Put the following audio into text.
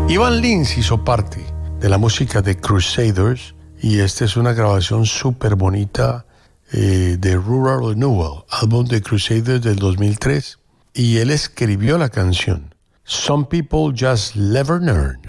Ivan Lins hizo parte de la música de Crusaders y esta es una grabación súper bonita de Rural Renewal, álbum de Crusaders del 2003, y él escribió la canción Some People Just Never Learn.